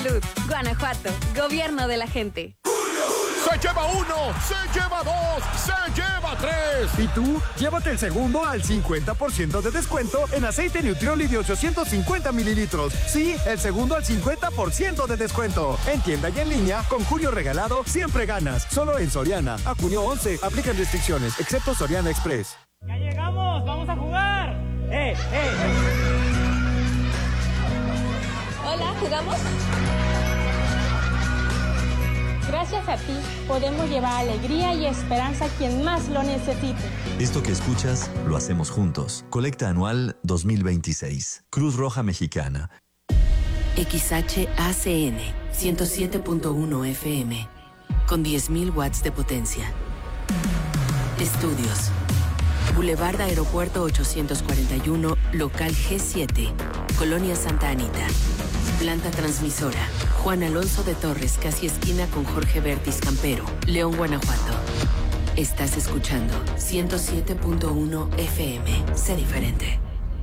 Salud. Guanajuato. Gobierno de la gente. ¡Se lleva uno! ¡Se lleva dos! ¡Se lleva tres! ¿Y tú? Llévate el segundo al 50% de descuento en aceite Nutrioli de 850 mililitros. Sí, el segundo al 50% de descuento. En tienda y en línea, con Julio Regalado, siempre ganas. Solo en Soriana. A junio 11. Aplican restricciones, excepto Soriana Express. ¡Ya llegamos! ¡Vamos a jugar! Hola, ¿jugamos? Gracias a ti, podemos llevar alegría y esperanza a quien más lo necesite. Esto que escuchas, lo hacemos juntos. Colecta anual 2026. Cruz Roja Mexicana. XHACN 107.1 FM. Con 10.000 watts de potencia. Estudios. Boulevard Aeropuerto 841, local G7. Colonia Santa Anita. Planta transmisora. Juan Alonso de Torres, casi esquina con Jorge Bertis Campero, León, Guanajuato. Estás escuchando 107.1 FM. Sé diferente.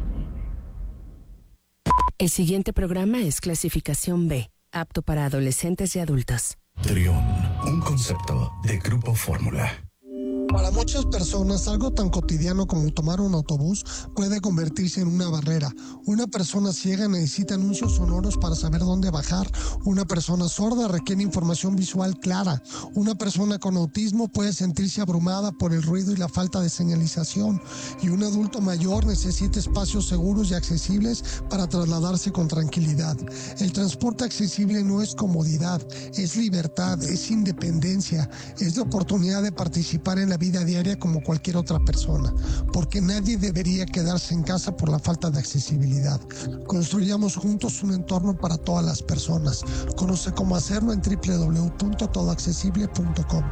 El siguiente programa es clasificación B, apto para adolescentes y adultos. Trión, un concepto de Grupo Fórmula. Para muchas personas, algo tan cotidiano como tomar un autobús puede convertirse en una barrera. Una persona ciega necesita anuncios sonoros para saber dónde bajar. Una persona sorda requiere información visual clara. Una persona con autismo puede sentirse abrumada por el ruido y la falta de señalización. Y un adulto mayor necesita espacios seguros y accesibles para trasladarse con tranquilidad. El transporte accesible no es comodidad, es libertad, es independencia, es la oportunidad de participar en la vida diaria como cualquier otra persona, porque nadie debería quedarse en casa por la falta de accesibilidad. Construyamos juntos un entorno para todas las personas. Conoce cómo hacerlo en www.todoaccesible.com.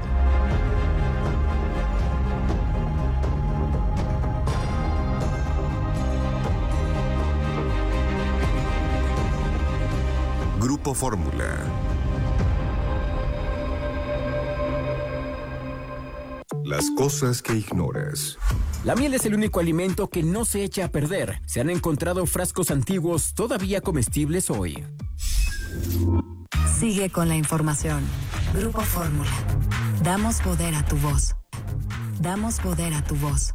Grupo Fórmula. Las cosas que ignoras. La miel es el único alimento que no se echa a perder. Se han encontrado frascos antiguos todavía comestibles hoy. Sigue con la información. Grupo Fórmula. Damos poder a tu voz. Damos poder a tu voz.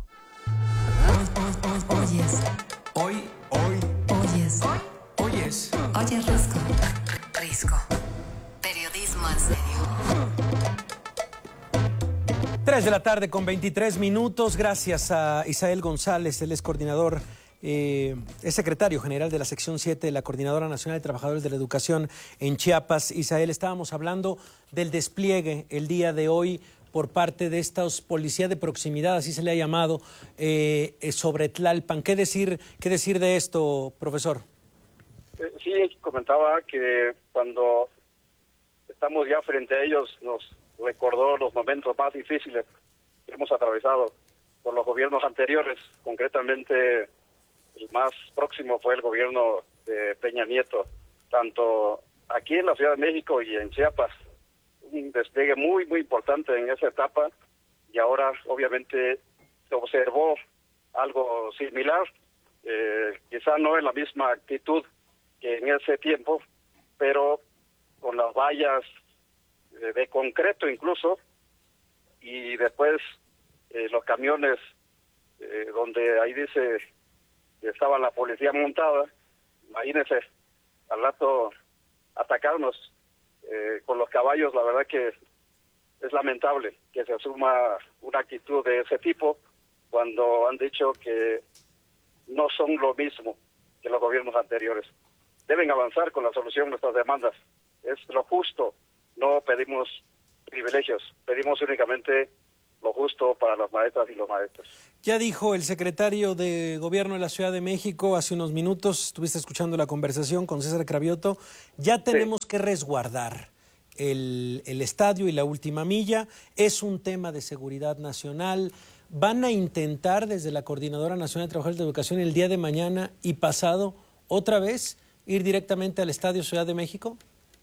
Oyes. Hoy. Oyes. Oyes. Oyes Risco. Risco. Periodismo en serio. 3 de la tarde con 23 minutos. Gracias a Isael González, él es coordinador, es secretario general de la sección 7 de la Coordinadora Nacional de Trabajadores de la Educación en Chiapas. Isael, estábamos hablando del despliegue el día de hoy por parte de estos policía de proximidad, así se le ha llamado, sobre Tlalpan. ¿Qué decir de esto, profesor? Sí, comentaba que cuando estamos ya frente a ellos nos recordó los momentos más difíciles que hemos atravesado por los gobiernos anteriores. Concretamente, el más próximo fue el gobierno de Peña Nieto, tanto aquí en la Ciudad de México y en Chiapas. Un despliegue muy, muy importante en esa etapa, y ahora obviamente se observó algo similar, quizá no en la misma actitud que en ese tiempo, pero con las vallas de concreto incluso, y después los camiones donde ahí dice que estaba la policía montada. Imagínense, al rato atacarnos con los caballos. La verdad que es lamentable que se asuma una actitud de ese tipo cuando han dicho que no son lo mismo que los gobiernos anteriores. Deben avanzar con la solución de nuestras demandas. Es lo justo. No pedimos privilegios, pedimos únicamente lo justo para las maestras y los maestros. Ya dijo el secretario de Gobierno de la Ciudad de México hace unos minutos, estuviste escuchando la conversación con César Cravioto, ya tenemos que resguardar el estadio y la última milla. Es un tema de seguridad nacional. ¿Van a intentar desde la Coordinadora Nacional de Trabajadores de Educación el día de mañana y pasado otra vez ir directamente al Estadio Ciudad de México?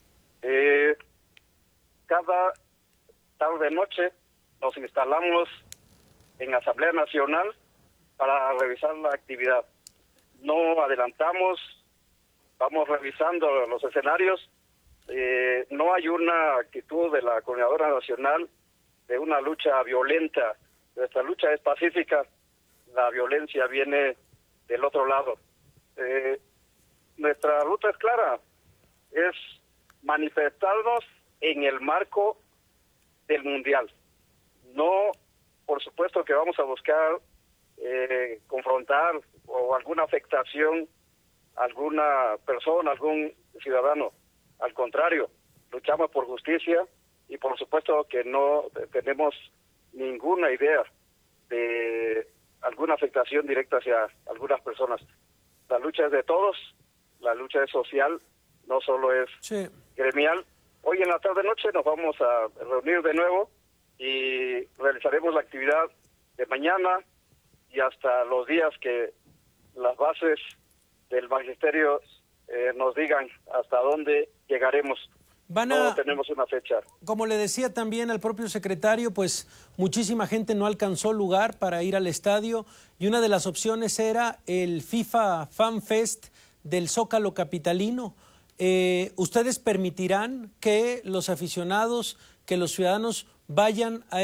Cada tarde-noche nos instalamos en Asamblea Nacional para revisar la actividad. No adelantamos, vamos revisando los escenarios no hay una actitud de la Coordinadora Nacional de una lucha violenta. Nuestra lucha es pacífica, la violencia viene del otro lado. Nuestra ruta es clara, es manifestarnos en el marco del Mundial. No, por supuesto que vamos a buscar confrontar o alguna afectación a alguna persona, algún ciudadano. Al contrario, luchamos por justicia y por supuesto que no tenemos ninguna idea de alguna afectación directa hacia algunas personas. La lucha es de todos, la lucha es social, no solo es gremial. Hoy en la tarde-noche nos vamos a reunir de nuevo y realizaremos la actividad de mañana y hasta los días que las bases del magisterio nos digan hasta dónde llegaremos. No tenemos una fecha. Como le decía también al propio secretario, pues muchísima gente no alcanzó lugar para ir al estadio y una de las opciones era el FIFA Fan Fest del Zócalo capitalino. ¿Ustedes permitirán que los aficionados, que los ciudadanos vayan a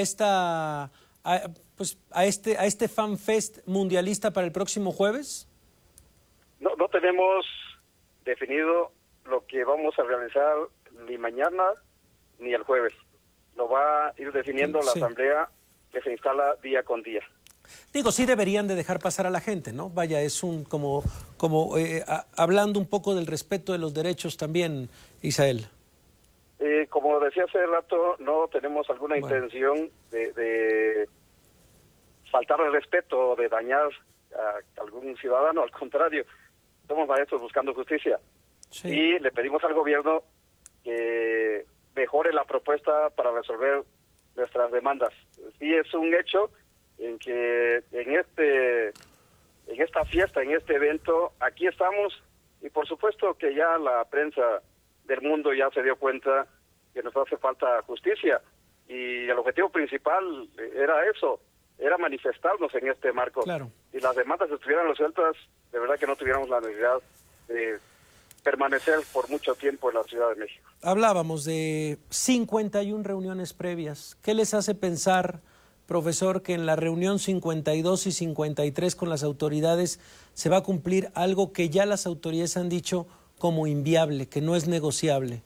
este Fan Fest mundialista para el próximo jueves? No tenemos definido lo que vamos a realizar ni mañana ni el jueves. Lo va a ir definiendo la asamblea que se instala día con día. Digo, sí deberían de dejar pasar a la gente, ¿no? Vaya, es hablando un poco del respeto de los derechos también, Isael. Como decía hace rato, no tenemos alguna intención de faltar el respeto, de dañar a algún ciudadano, al contrario, somos maestros buscando justicia. Sí. Y le pedimos al gobierno que mejore la propuesta para resolver nuestras demandas. Sí, es un hecho en que en esta fiesta, en este evento, aquí estamos y por supuesto que ya la prensa del mundo ya se dio cuenta que nos hace falta justicia y el objetivo principal era eso, era manifestarnos en este marco. Claro. Si las demandas estuvieran resueltas, de verdad que no tuviéramos la necesidad de permanecer por mucho tiempo en la Ciudad de México. Hablábamos de 51 reuniones previas. ¿Qué les hace pensar, profesor, que en la reunión 52 y 53 con las autoridades se va a cumplir algo que ya las autoridades han dicho como inviable, que no es negociable?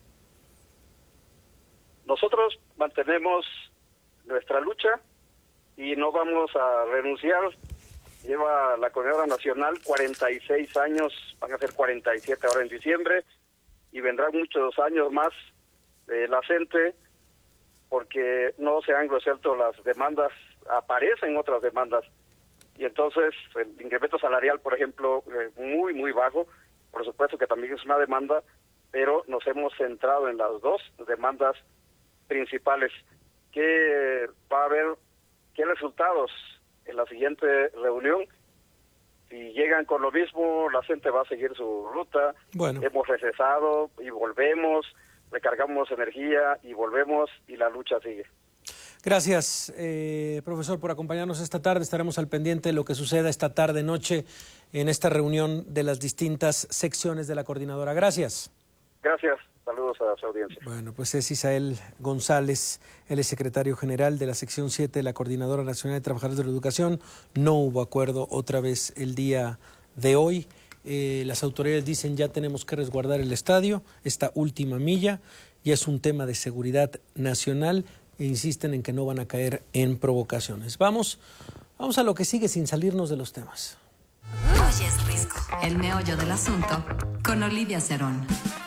Nosotros mantenemos nuestra lucha y no vamos a renunciar. Lleva la Coordinadora Nacional 46 años, van a ser 47 ahora en diciembre, y vendrán muchos años más la CENTE, porque no se han resuelto las demandas, aparecen otras demandas, y entonces el incremento salarial, por ejemplo, muy, muy bajo, por supuesto que también es una demanda, pero nos hemos centrado en las dos demandas principales. ¿Qué va a haber? ¿Qué resultados en la siguiente reunión? Si llegan con lo mismo, la gente va a seguir su ruta. Bueno. Hemos recesado y volvemos, recargamos energía y volvemos y la lucha sigue. Gracias, profesor, por acompañarnos esta tarde. Estaremos al pendiente de lo que suceda esta tarde-noche en esta reunión de las distintas secciones de la coordinadora. Gracias. Gracias. Saludos a su audiencia. Bueno, pues es Isael González, él es secretario general de la sección 7 de la Coordinadora Nacional de Trabajadores de la Educación. No hubo acuerdo otra vez el día de hoy. Las autoridades dicen ya tenemos que resguardar el estadio, esta última milla, y es un tema de seguridad nacional e insisten en que no van a caer en provocaciones. Vamos a lo que sigue sin salirnos de los temas. Hoy es Risco, el meollo del asunto, con Olivia Cerón.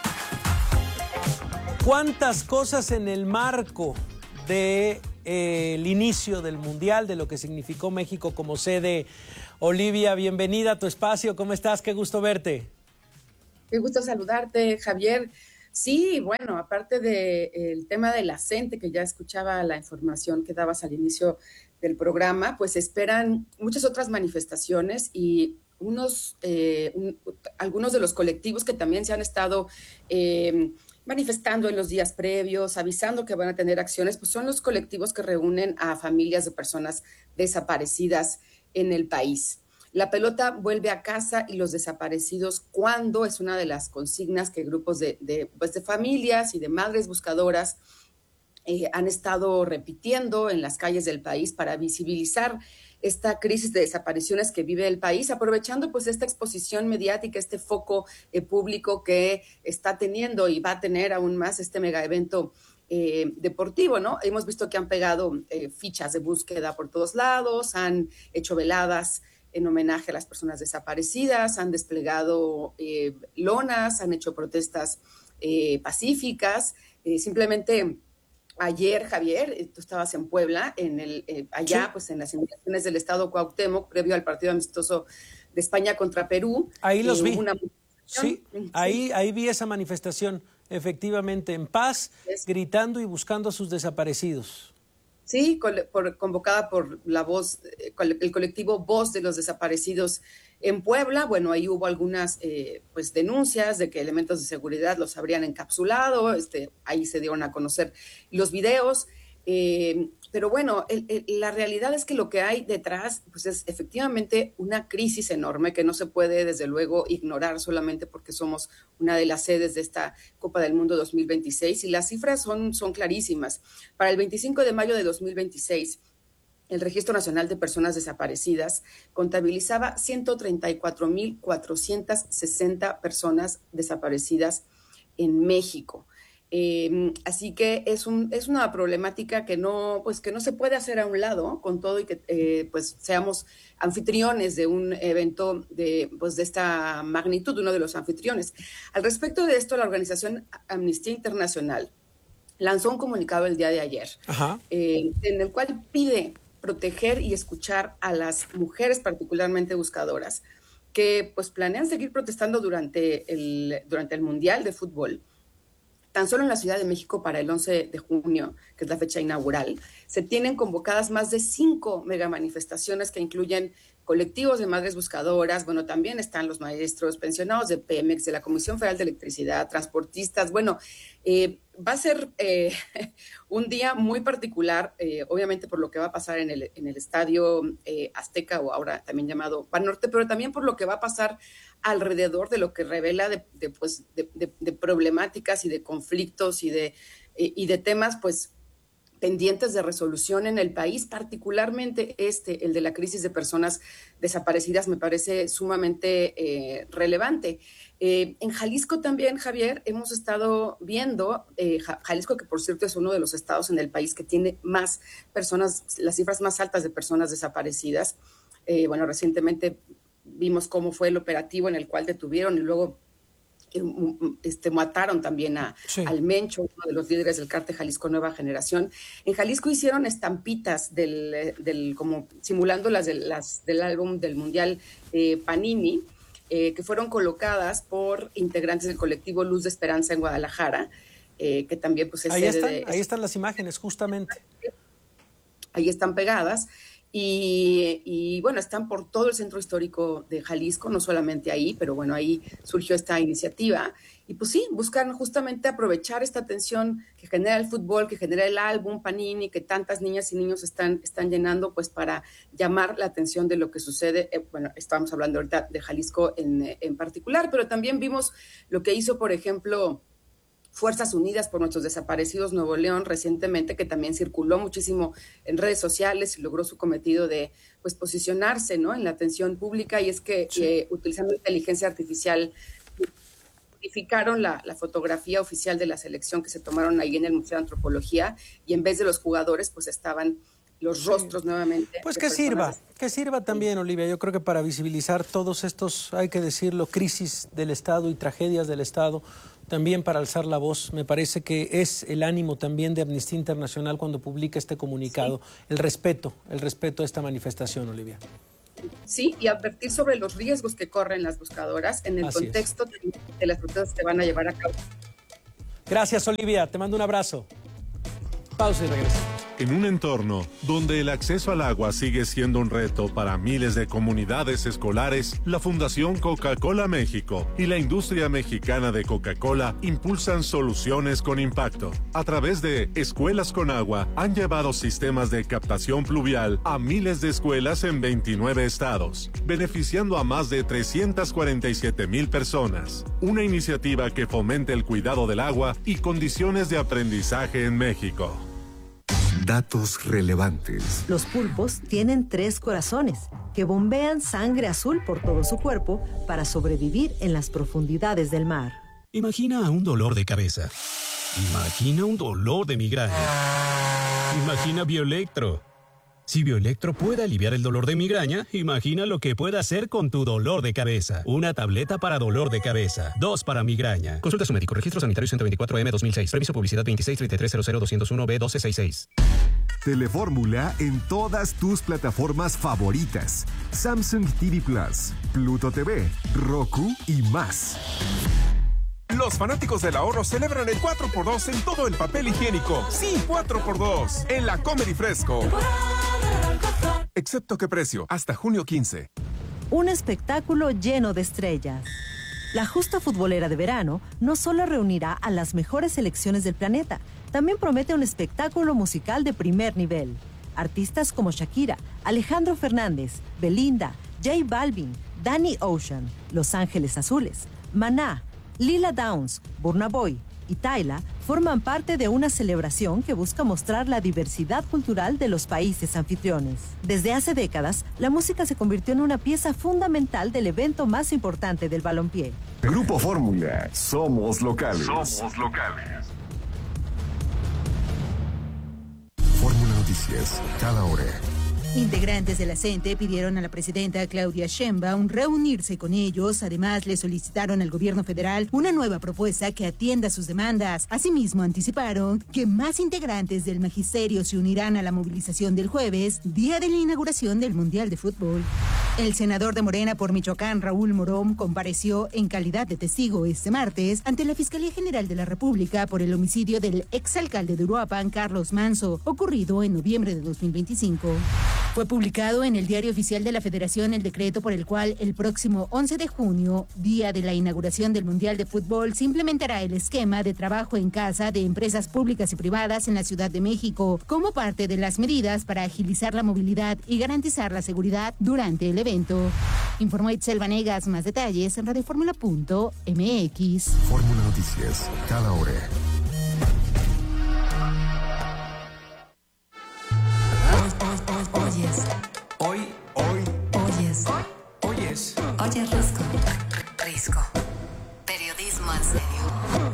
¿Cuántas cosas en el marco del inicio del Mundial, de lo que significó México como sede? Olivia, bienvenida a tu espacio. ¿Cómo estás? Qué gusto verte. Qué gusto saludarte, Javier. Sí, bueno, aparte del tema de la CENTE, que ya escuchaba la información que dabas al inicio del programa, pues esperan muchas otras manifestaciones y algunos de los colectivos que también se han estado manifestando en los días previos, avisando que van a tener acciones, pues son los colectivos que reúnen a familias de personas desaparecidas en el país. La pelota vuelve a casa y los desaparecidos, ¿cuándo? Es una de las consignas que grupos de familias y de madres buscadoras han estado repitiendo en las calles del país para visibilizar esta crisis de desapariciones que vive el país, aprovechando pues esta exposición mediática, este foco público que está teniendo y va a tener aún más este mega evento deportivo, ¿no? Hemos visto que han pegado fichas de búsqueda por todos lados, han hecho veladas en homenaje a las personas desaparecidas, han desplegado lonas, han hecho protestas pacíficas, simplemente. Ayer, Javier, tú estabas en Puebla, allá, sí, pues en las inmediaciones del estado Cuauhtémoc, previo al partido amistoso de España contra Perú. Ahí los vi. Sí, ahí vi esa manifestación, efectivamente, en paz, gritando y buscando a sus desaparecidos. Sí, convocada por el colectivo Voz de los Desaparecidos en Puebla. Bueno, ahí hubo algunas denuncias de que elementos de seguridad los habrían encapsulado, ahí se dieron a conocer los videos, pero bueno, la realidad es que lo que hay detrás pues es efectivamente una crisis enorme que no se puede desde luego ignorar solamente porque somos una de las sedes de esta Copa del Mundo 2026 y las cifras son clarísimas. Para el 25 de mayo de 2026, el Registro Nacional de Personas Desaparecidas contabilizaba 134,460 personas desaparecidas en México. Así que es una problemática que no se puede hacer a un lado, con todo y que seamos anfitriones de un evento de esta magnitud, uno de los anfitriones. Al respecto de esto, la organización Amnistía Internacional lanzó un comunicado el día de ayer, en el cual pide proteger y escuchar a las mujeres particularmente buscadoras que pues planean seguir protestando durante el Mundial de Fútbol. Tan solo en la Ciudad de México para el 11 de junio, que es la fecha inaugural, se tienen convocadas más de 5 megamanifestaciones que incluyen colectivos de madres buscadoras. Bueno, también están los maestros, pensionados de Pemex, de la Comisión Federal de Electricidad, transportistas. Bueno, va a ser un día muy particular, obviamente por lo que va a pasar en el Estadio Azteca, o ahora también llamado Banorte, pero también por lo que va a pasar alrededor de lo que revela de problemáticas y de conflictos y de temas pues pendientes de resolución en el país, particularmente el de la crisis de personas desaparecidas, me parece sumamente relevante. En Jalisco también, Javier, hemos estado viendo, Jalisco, que por cierto es uno de los estados en el país que tiene más personas, las cifras más altas de personas desaparecidas. Bueno, recientemente vimos cómo fue el operativo en el cual detuvieron y luego mataron también al Mencho, uno de los líderes del cártel Jalisco Nueva Generación. En Jalisco hicieron estampitas como simulando las del álbum del Mundial Panini, que fueron colocadas por integrantes del colectivo Luz de Esperanza en Guadalajara, que también pues es ahí están las imágenes, justamente. Ahí están pegadas. Y bueno, están por todo el centro histórico de Jalisco, no solamente ahí, pero bueno, ahí surgió esta iniciativa. Y pues sí, buscan justamente aprovechar esta atención que genera el fútbol, que genera el álbum Panini, que tantas niñas y niños están llenando, pues para llamar la atención de lo que sucede. Bueno, estamos hablando ahorita de Jalisco en particular, pero también vimos lo que hizo, por ejemplo, Fuerzas Unidas por Nuestros Desaparecidos Nuevo León recientemente, que también circuló muchísimo en redes sociales y logró su cometido de pues posicionarse, ¿no?, en la atención pública, y es que utilizando inteligencia artificial modificaron la fotografía oficial de la selección que se tomaron ahí en el Museo de Antropología, y en vez de los jugadores pues estaban los rostros nuevamente. Pues que sirva también, Olivia. Yo creo que para visibilizar todos estos, hay que decirlo, crisis del Estado y tragedias del Estado, también para alzar la voz. Me parece que es el ánimo también de Amnistía Internacional cuando publica este comunicado, el respeto a esta manifestación, Olivia. Sí, y advertir sobre los riesgos que corren las buscadoras en el contexto de las protestas que van a llevar a cabo. Gracias, Olivia. Te mando un abrazo. Pausa y regresamos. En un entorno donde el acceso al agua sigue siendo un reto para miles de comunidades escolares, la Fundación Coca-Cola México y la industria mexicana de Coca-Cola impulsan soluciones con impacto. A través de Escuelas con Agua, han llevado sistemas de captación pluvial a miles de escuelas en 29 estados, beneficiando a más de 347,000 personas. Una iniciativa que fomenta el cuidado del agua y condiciones de aprendizaje en México. Datos relevantes. Los pulpos tienen 3 corazones que bombean sangre azul por todo su cuerpo para sobrevivir en las profundidades del mar. Imagina un dolor de cabeza. Imagina un dolor de migraña. Imagina Bioelectro. Si Bioelectro puede aliviar el dolor de migraña, imagina lo que puede hacer con tu dolor de cabeza. Una tableta para dolor de cabeza, 2 para migraña. Consulta a su médico. Registro sanitario 124M 2006. Permiso publicidad 2633000201B1266. Telefórmula en todas tus plataformas favoritas. Samsung TV Plus, Pluto TV, Roku y más. Los fanáticos del ahorro celebran el 4x2 en todo el papel higiénico. Sí, 4x2 en la Comer y Fresco. Excepto qué precio, hasta junio 15. Un espectáculo lleno de estrellas. La justa futbolera de verano no solo reunirá a las mejores selecciones del planeta, también promete un espectáculo musical de primer nivel. Artistas como Shakira, Alejandro Fernández, Belinda, J Balvin, Danny Ocean, Los Ángeles Azules, Maná, Lila Downs, Burna Boy y Tyla forman parte de una celebración que busca mostrar la diversidad cultural de los países anfitriones. Desde hace décadas, la música se convirtió en una pieza fundamental del evento más importante del balompié. Grupo Fórmula, somos locales. Somos locales. Fórmula Noticias, cada hora. Integrantes de la CENTE pidieron a la presidenta Claudia Sheinbaum reunirse con ellos. Además, le solicitaron al gobierno federal una nueva propuesta que atienda sus demandas. Asimismo, anticiparon que más integrantes del magisterio se unirán a la movilización del jueves, día de la inauguración del Mundial de Fútbol. El senador de Morena por Michoacán, Raúl Morón, compareció en calidad de testigo este martes ante la Fiscalía General de la República por el homicidio del exalcalde de Uruapan, Carlos Manso, ocurrido en noviembre de 2025. Fue publicado en el Diario Oficial de la Federación el decreto por el cual el próximo 11 de junio, día de la inauguración del Mundial de Fútbol, se implementará el esquema de trabajo en casa de empresas públicas y privadas en la Ciudad de México, como parte de las medidas para agilizar la movilidad y garantizar la seguridad durante el evento. Informó Itzel Vanegas. Más detalles en radioformula.mx. Fórmula Noticias, cada hora. Oyes Risco. Periodismo en serio.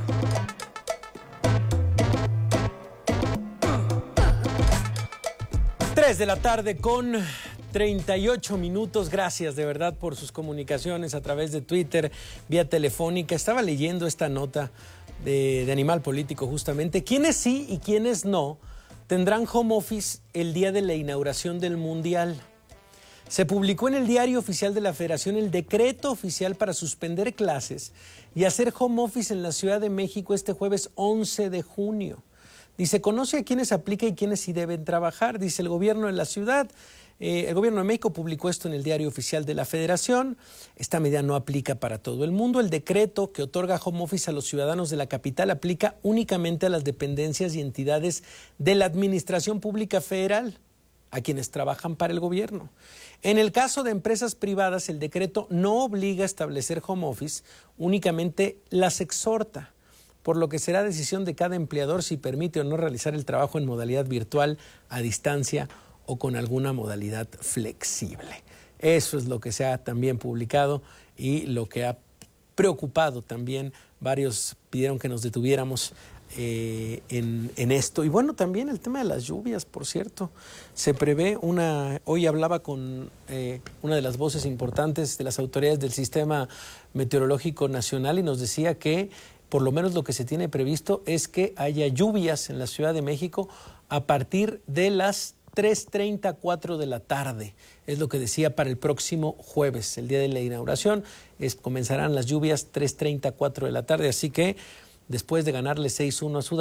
3 de la tarde con 38 minutos. Gracias de verdad por sus comunicaciones a través de Twitter, vía telefónica. Estaba leyendo esta nota de Animal Político justamente. ¿Quiénes sí y quiénes no tendrán home office el día de la inauguración del Mundial? Se publicó en el Diario Oficial de la Federación el decreto oficial para suspender clases y hacer home office en la Ciudad de México este jueves 11 de junio. Dice, conoce a quiénes aplica y quiénes sí deben trabajar. Dice el gobierno de la ciudad. El gobierno de México publicó esto en el Diario Oficial de la Federación. Esta medida no aplica para todo el mundo. El decreto que otorga home office a los ciudadanos de la capital aplica únicamente a las dependencias y entidades de la Administración Pública Federal, a quienes trabajan para el gobierno. En el caso de empresas privadas, el decreto no obliga a establecer home office, únicamente las exhorta, por lo que será decisión de cada empleador si permite o no realizar el trabajo en modalidad virtual, a distancia o con alguna modalidad flexible. Eso es lo que se ha también publicado y lo que ha preocupado también. Varios pidieron que nos detuviéramos en esto. Y bueno, también el tema de las lluvias, por cierto. Se prevé hoy hablaba con una de las voces importantes de las autoridades del Sistema Meteorológico Nacional y nos decía que por lo menos lo que se tiene previsto es que haya lluvias en la Ciudad de México a partir de las 3:30, 4 de la tarde. Es lo que decía para el próximo jueves, el día de la inauguración. Comenzarán las lluvias 3:30, 4 de la tarde. Así que después de ganarle 6-1 a Sudamérica,